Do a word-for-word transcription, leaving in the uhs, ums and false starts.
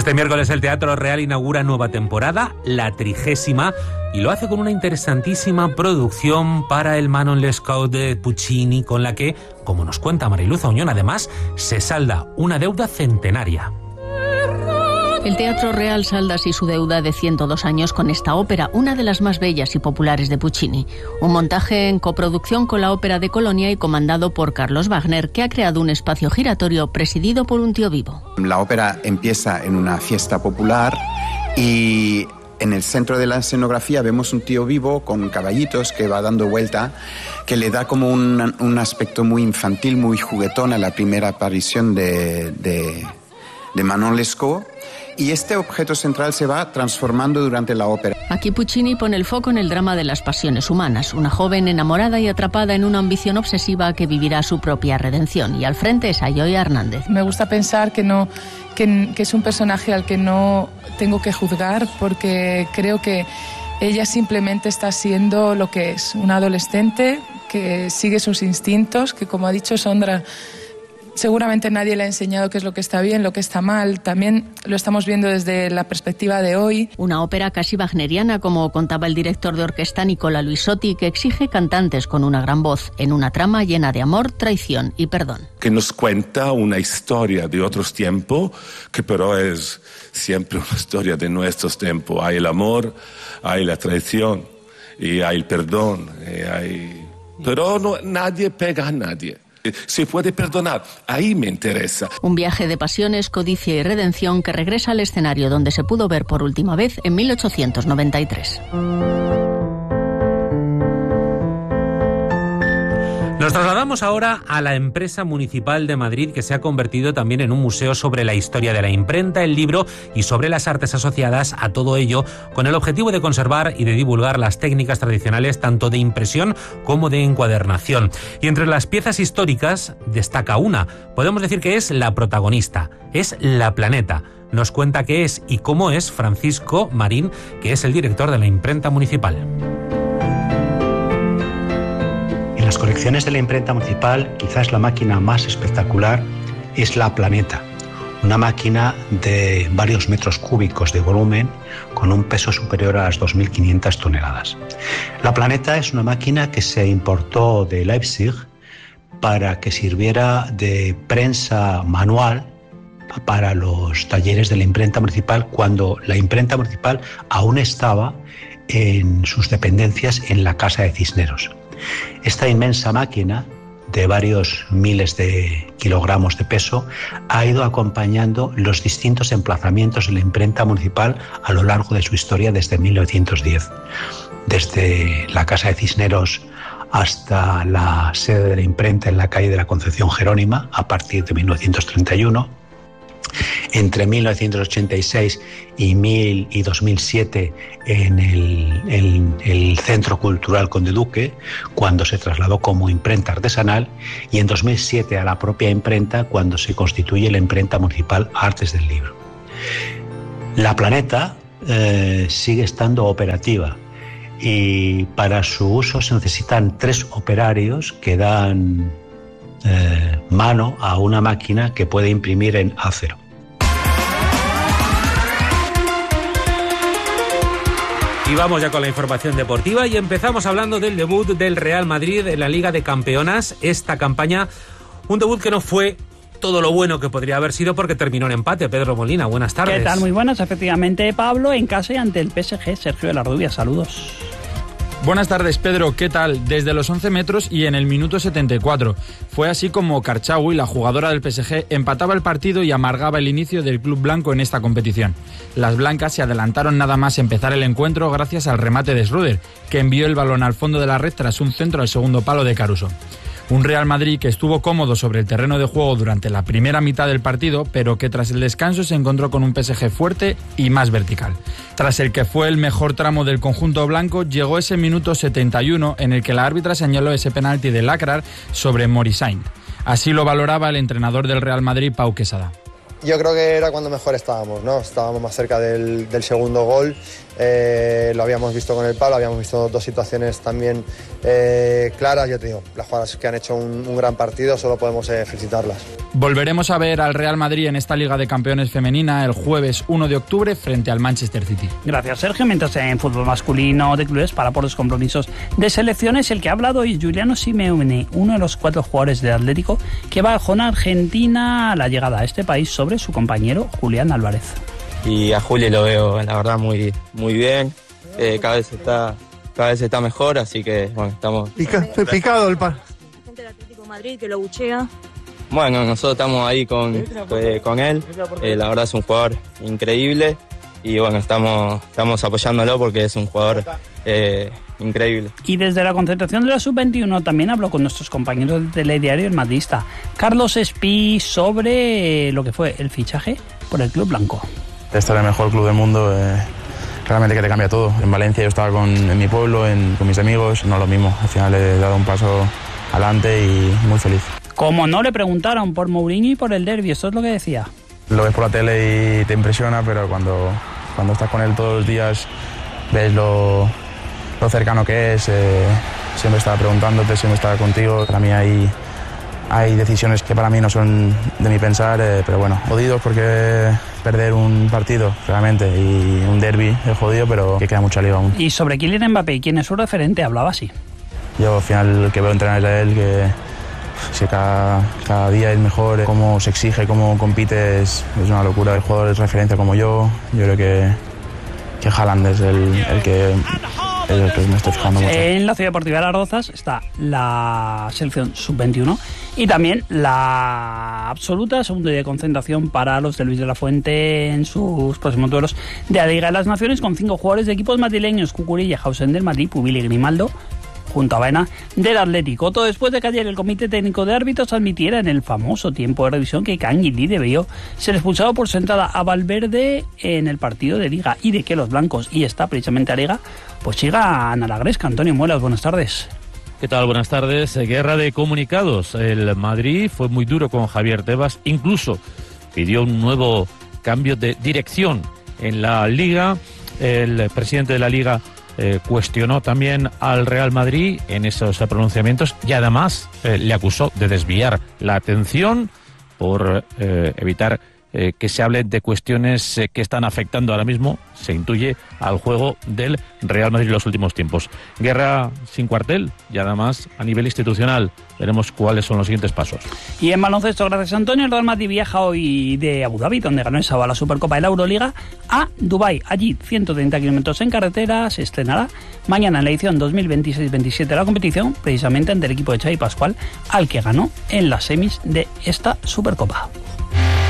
Este miércoles el Teatro Real inaugura nueva temporada, la trigésima, y lo hace con una interesantísima producción para el Manon Lescaut de Puccini, con la que, como nos cuenta Mariluz Auñón, además, se salda una deuda centenaria. El Teatro Real salda así su deuda de ciento dos años con esta ópera, una de las más bellas y populares de Puccini. Un montaje en coproducción con la Ópera de Colonia y comandado por Carlos Wagner, que ha creado un espacio giratorio presidido por un tío vivo. La ópera empieza en una fiesta popular y en el centro de la escenografía vemos un tío vivo con caballitos que va dando vuelta, que le da como un, un aspecto muy infantil, muy juguetón a la primera aparición de, de, de Manon Lescaut. Y este objeto central se va transformando durante la ópera. Aquí Puccini pone el foco en el drama de las pasiones humanas, una joven enamorada y atrapada en una ambición obsesiva que vivirá su propia redención. Y al frente es Ayoya Hernández. Me gusta pensar que, no, que, que es un personaje al que no tengo que juzgar, porque creo que ella simplemente está siendo lo que es, una adolescente que sigue sus instintos, que, como ha dicho Sondra, seguramente nadie le ha enseñado qué es lo que está bien, lo que está mal. También lo estamos viendo desde la perspectiva de hoy. Una ópera casi wagneriana, como contaba el director de orquesta Nicola Luisotti, que exige cantantes con una gran voz, en una trama llena de amor, traición y perdón. Que nos cuenta una historia de otros tiempos, que pero es siempre una historia de nuestros tiempos. Hay el amor, hay la traición, y hay el perdón, y hay... pero no, nadie pega a nadie. Se puede perdonar, ahí me interesa. Un viaje de pasiones, codicia y redención que regresa al escenario donde se pudo ver por última vez en mil ochocientos noventa y tres. Nos trasladamos ahora a la empresa municipal de Madrid, que se ha convertido también en un museo sobre la historia de la imprenta, el libro y sobre las artes asociadas a todo ello, con el objetivo de conservar y de divulgar las técnicas tradicionales tanto de impresión como de encuadernación. Y entre las piezas históricas destaca una, podemos decir que es la protagonista, es La Planeta. Nos cuenta qué es y cómo es Francisco Marín, que es el director de la imprenta municipal. En las colecciones de la imprenta municipal, quizás la máquina más espectacular es La Planeta, una máquina de varios metros cúbicos de volumen con un peso superior a las dos mil quinientas toneladas. La Planeta es una máquina que se importó de Leipzig para que sirviera de prensa manual para los talleres de la imprenta municipal cuando la imprenta municipal aún estaba en sus dependencias en la Casa de Cisneros. Esta inmensa máquina, de varios miles de kilogramos de peso, ha ido acompañando los distintos emplazamientos de la imprenta municipal a lo largo de su historia desde mil novecientos diez. Desde la Casa de Cisneros hasta la sede de la imprenta en la calle de la Concepción Jerónima a partir de mil novecientos treinta y uno. Entre mil novecientos ochenta y seis y dos mil siete en el, el, el Centro Cultural Conde Duque, cuando se trasladó como imprenta artesanal, y en dos mil siete a la propia imprenta, cuando se constituye la imprenta municipal Artes del Libro. La Planeta eh, sigue estando operativa y para su uso se necesitan tres operarios que dan eh, mano a una máquina que puede imprimir en acero. Y vamos ya con la información deportiva y empezamos hablando del debut del Real Madrid en la Liga de Campeonas. Esta campaña, un debut que no fue todo lo bueno que podría haber sido porque terminó en empate. Pedro Molina, buenas tardes. ¿Qué tal? Muy buenas, efectivamente, Pablo, en casa y ante el P S G. Sergio de la Rubia, saludos. Buenas tardes, Pedro. ¿Qué tal? Desde los once metros y en el minuto setenta y cuatro. Fue así como Karchaoui, la jugadora del P S G, empataba el partido y amargaba el inicio del club blanco en esta competición. Las blancas se adelantaron nada más empezar el encuentro gracias al remate de Schröder, que envió el balón al fondo de la red tras un centro al segundo palo de Caruso. Un Real Madrid que estuvo cómodo sobre el terreno de juego durante la primera mitad del partido, pero que tras el descanso se encontró con un P S G fuerte y más vertical. Tras el que fue el mejor tramo del conjunto blanco, llegó ese minuto setenta y uno en el que la árbitra señaló ese penalti de Lacrar sobre Morissaint. Así lo valoraba el entrenador del Real Madrid, Pau Quesada. Yo creo que era cuando mejor estábamos, ¿no? Estábamos más cerca del, del segundo gol, eh, lo habíamos visto con el palo, habíamos visto dos situaciones también eh, claras. Yo te digo, las jugadoras que han hecho un, un gran partido, solo podemos eh, felicitarlas. Volveremos a ver al Real Madrid en esta Liga de Campeones femenina el jueves uno de octubre frente al Manchester City. Gracias, Sergio. Mientras en fútbol masculino de clubes para por los compromisos de selecciones, el que ha hablado hoy es Giuliano Simeone, uno de los cuatro jugadores del Atlético que va con Argentina a la llegada a este país sobre su compañero Julián Álvarez. Y a Juli lo veo, la verdad, muy, muy bien. Eh, cada vez está, cada vez está mejor, así que bueno, estamos. Pica, picado el par. Gente del Atlético de Madrid que lo buchea. Bueno, nosotros estamos ahí con, eh, con él. Eh, la verdad es un jugador increíble y bueno, estamos, estamos apoyándolo porque es un jugador eh, increíble. Y desde la concentración de la sub veintiuno también habló con nuestros compañeros de Telediario El Madridista, Carlos Espí, sobre lo que fue el fichaje por el Club Blanco. Estar en el mejor club del mundo, eh, realmente que te cambia todo. En Valencia yo estaba con, en mi pueblo, en, con mis amigos, no lo mismo. Al final he dado un paso adelante y muy feliz. Como no le preguntaron por Mourinho y por el derbi, esto es lo que decía. Lo ves por la tele y te impresiona, pero cuando, cuando estás con él todos los días ves lo, lo cercano que es, eh, siempre está preguntándote, siempre está contigo. Para mí hay, hay decisiones que para mí no son de mi pensar, eh, pero bueno, jodidos porque perder un partido realmente y un derbi es jodido, pero que queda mucha liga aún. Y sobre Kylian Mbappé, ¿quién es su referente? Hablaba así. Yo al final el que veo entrenar es a él, que si cada, cada día es mejor, cómo se exige, cómo compite, es, es una locura. El jugador es referencia como yo, yo creo que, que Haaland es el, el, que, es el que me estoy fijando mucho. En la Ciudad Deportiva de Las Rozas está la selección sub veintiuno y también la absoluta segunda de concentración para los de Luis de la Fuente en sus próximos duelos de la Liga de las Naciones, con cinco jugadores de equipos madrileños: Cucurella, Hausen del Madrid, Pubili, Grimaldo, junto a Baena del Atlético. Todo después de que ayer el Comité Técnico de Árbitros admitiera en el famoso tiempo de revisión que Canguilí debió ser expulsado por su entrada a Valverde en el partido de Liga, y de que los blancos, y está precisamente a Liga, pues sigan a la gresca. Antonio Muelas, buenas tardes. ¿Qué tal? Buenas tardes. Guerra de comunicados. El Madrid fue muy duro con Javier Tebas, incluso pidió un nuevo cambio de dirección en la Liga. El presidente de la Liga Eh, cuestionó también al Real Madrid en esos eh, pronunciamientos y además eh, le acusó de desviar la atención por eh, evitar eh, que se hable de cuestiones eh, que están afectando ahora mismo, se intuye, al juego del Real Madrid en los últimos tiempos. Guerra sin cuartel y además a nivel institucional. Veremos cuáles son los siguientes pasos. Y en baloncesto, gracias Antonio, el Real Madrid viaja hoy de Abu Dhabi, donde ganó el sábado la Supercopa de la Euroliga, a Dubái. Allí, ciento treinta kilómetros en carretera, se estrenará mañana en la edición dos mil veintiséis veintisiete de la competición, precisamente ante el equipo de Xavi Pascual, al que ganó en las semis de esta Supercopa.